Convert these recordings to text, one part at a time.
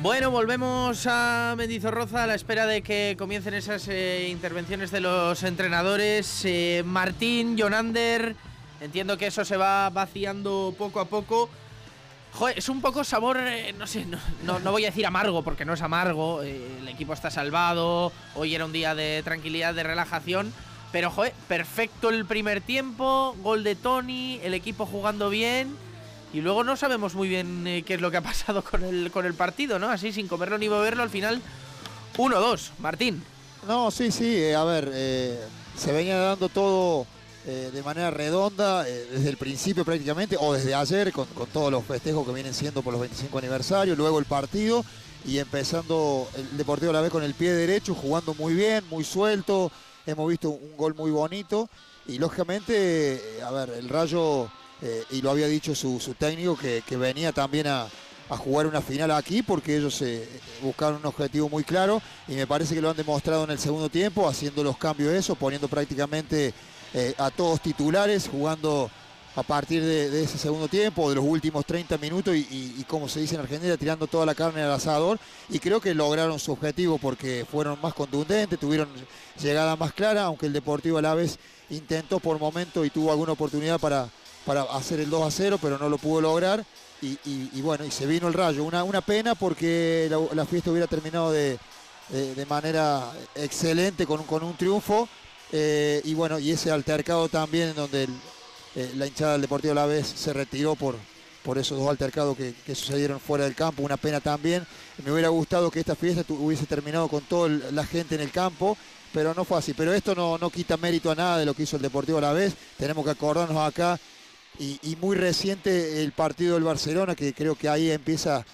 Bueno, volvemos a Mendizorroza a la espera de que comiencen esas intervenciones de los entrenadores. Martín, Jonander, entiendo que eso se va vaciando poco a poco. Joder, es un poco sabor, no sé, no voy a decir amargo porque no es amargo. El equipo está salvado, hoy era un día de tranquilidad, de relajación. Pero joder, perfecto el primer tiempo, gol de Toni, el equipo jugando bien. Y luego no sabemos muy bien qué es lo que ha pasado con el partido, ¿no? Así, sin comerlo ni beberlo, al final 1-2, Martín. No, sí, a ver, se venía dando todo de manera redonda desde el principio prácticamente, o desde ayer, con todos los festejos que vienen siendo por los 25 aniversarios, luego el partido, y empezando el Deportivo Alavés con el pie derecho, jugando muy bien, muy suelto, hemos visto un gol muy bonito, y lógicamente, a ver, el Rayo... y lo había dicho su técnico que venía también a jugar una final aquí porque ellos buscaron un objetivo muy claro y me parece que lo han demostrado en el segundo tiempo, haciendo los cambios eso, poniendo prácticamente a todos titulares, jugando a partir de ese segundo tiempo, de los últimos 30 minutos y como se dice en Argentina, tirando toda la carne al asador, y creo que lograron su objetivo porque fueron más contundentes, tuvieron llegada más clara, aunque el Deportivo Alavés intentó por momento y tuvo alguna oportunidad para hacer el 2-0, pero no lo pudo lograr, y bueno, y se vino el Rayo. Una pena porque la fiesta hubiera terminado de manera excelente con un triunfo, y bueno, y ese altercado también en donde la hinchada del Deportivo Alavés se retiró por esos dos altercados que sucedieron fuera del campo. Una pena también. Me hubiera gustado que esta fiesta hubiese terminado con toda la gente en el campo, pero no fue así. Pero esto no quita mérito a nada de lo que hizo el Deportivo Alavés. Tenemos que acordarnos acá. Y muy reciente el partido del Barcelona, que creo que ahí empieza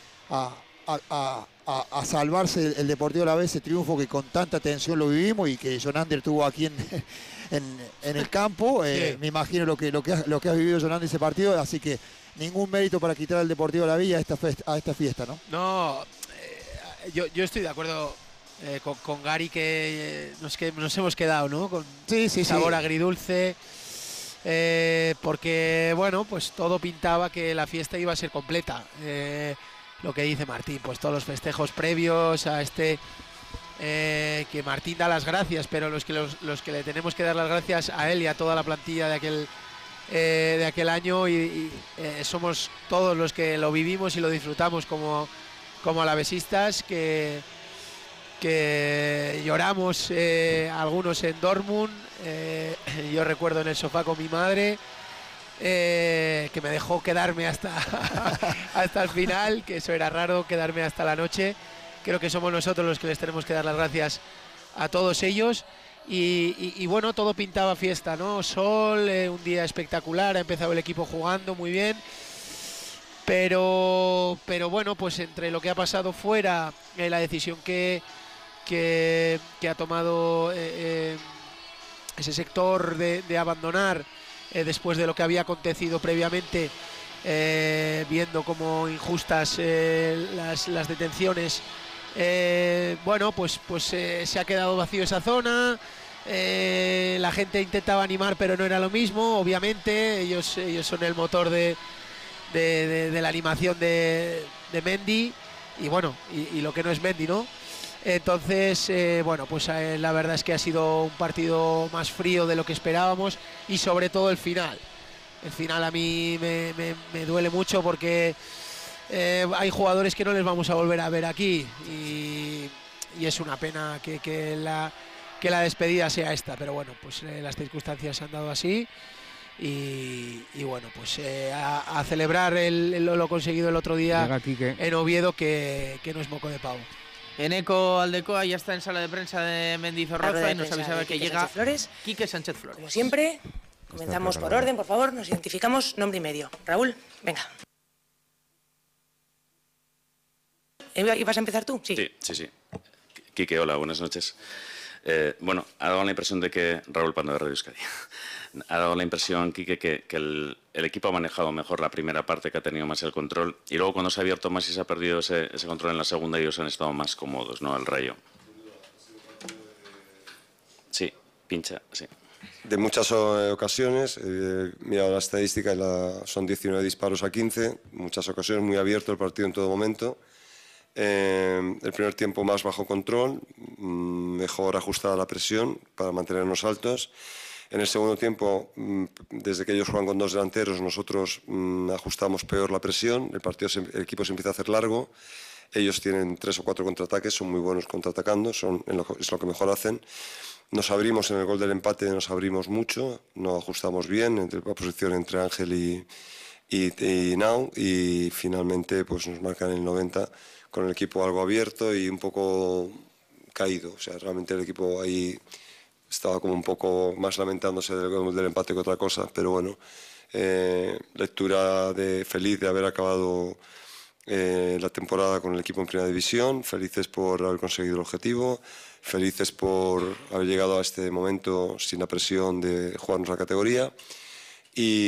a salvarse el Deportivo Alavés, ese triunfo que con tanta tensión lo vivimos y que Jonander tuvo aquí en el campo. Sí. Me imagino lo que ha vivido Jonander ese partido, así que ningún mérito para quitar al Deportivo Alavés a esta fiesta, ¿no? No, yo estoy de acuerdo con Gary, que nos hemos quedado, ¿no? Con sabor agridulce. Porque bueno, pues todo pintaba que la fiesta iba a ser completa, lo que dice Martín, pues todos los festejos previos a que Martín da las gracias, pero los que le tenemos que dar las gracias a él y a toda la plantilla de aquel año, y somos todos los que lo vivimos y lo disfrutamos como alavesistas, que lloramos, algunos en Dortmund. Yo recuerdo en el sofá con mi madre, que me dejó quedarme hasta el final, que eso era raro, quedarme hasta la noche. Creo que somos nosotros los que les tenemos que dar las gracias a todos ellos, y bueno, todo pintaba fiesta, ¿no? Sol, un día espectacular, ha empezado el equipo jugando muy bien, pero bueno, pues entre lo que ha pasado fuera, la decisión que ha tomado ese sector de abandonar, después de lo que había acontecido previamente, viendo como injustas las detenciones, bueno, pues se ha quedado vacío esa zona. La gente intentaba animar, pero no era lo mismo, obviamente. Ellos son el motor de la animación de Mendy, y bueno, y lo que no es Mendy, ¿no? Entonces, bueno, pues la verdad es que ha sido un partido más frío de lo que esperábamos, y sobre todo el final. El final a mí me duele mucho porque hay jugadores que no les vamos a volver a ver aquí, y es una pena que la despedida sea esta, pero bueno, pues las circunstancias se han dado así, y bueno, pues a celebrar lo conseguido el otro día en Oviedo, que no es moco de pavo. Eneco Aldecoa ya está en sala de prensa de Mendizorroza y nos avisaba que llega Quique Sánchez Flores. Como siempre, comenzamos por orden, por favor, nos identificamos, nombre y medio. Raúl, venga. ¿Ibas a empezar tú? Sí. Quique, hola, buenas noches. Bueno, ha dado la impresión de que... Raúl Pando, de Radio Euskadi. Ha dado la impresión, Quique, que el equipo ha manejado mejor la primera parte, que ha tenido más el control, y luego cuando se ha abierto más y se ha perdido ese control en la segunda, ellos han estado más cómodos, ¿no? El Rayo. Sí, pincha, sí. De muchas ocasiones, he mirado la estadística, son 19 disparos a 15, muchas ocasiones, muy abierto el partido en todo momento. El primer tiempo más bajo control, mejor ajustada la presión para mantenernos altos. En el segundo tiempo, desde que ellos juegan con 2 delanteros, nosotros ajustamos peor la presión, el equipo se empieza a hacer largo, ellos tienen 3 o 4 contraataques, son muy buenos contraatacando, es lo que mejor hacen. Nos abrimos en el gol del empate, nos abrimos mucho, no ajustamos bien la posición entre Ángel y Nau, y finalmente pues nos marcan el 90 con el equipo algo abierto y un poco caído. O sea, realmente el equipo ahí estaba como un poco más lamentándose del empate que otra cosa, pero bueno, lectura feliz de haber acabado la temporada con el equipo en Primera División, felices por haber conseguido el objetivo, felices por haber llegado a este momento sin la presión de jugarnos la categoría. Y